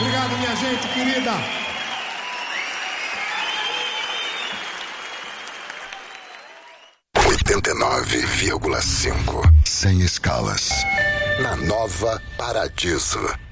Obrigado, minha gente querida. 89,5. Sem escalas. Na Nova Paradiso.